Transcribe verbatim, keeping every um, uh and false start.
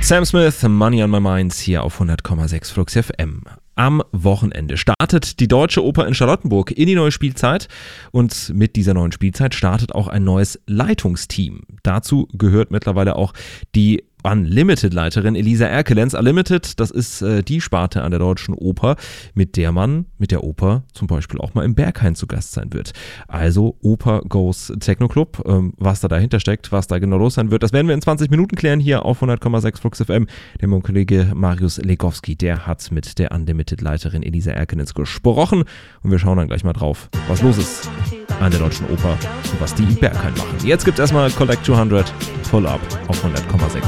Sam Smith, Money on My Mind, hier auf hundert Komma sechs Flux F M. Am Wochenende startet die Deutsche Oper in Charlottenburg in die neue Spielzeit und mit dieser neuen Spielzeit startet auch ein neues Leitungsteam. Dazu gehört mittlerweile auch die Unlimited-Leiterin Elisa Erkelenz. Unlimited, das ist äh, die Sparte an der Deutschen Oper, mit der man mit der Oper zum Beispiel auch mal im Berghain zu Gast sein wird. Also Oper Goes Techno Club. Ähm, was da dahinter steckt, was da genau los sein wird, das werden wir in zwanzig Minuten klären hier auf hundert Komma sechs Flux F M. Der mein Kollege Marius Legowski, der hat mit der Unlimited-Leiterin Elisa Erkelenz gesprochen und wir schauen dann gleich mal drauf, was los ist an der Deutschen Oper und was die im Berghain machen. Jetzt gibt es erstmal Collect zweihundert Pull Up auf hundert Komma sechs.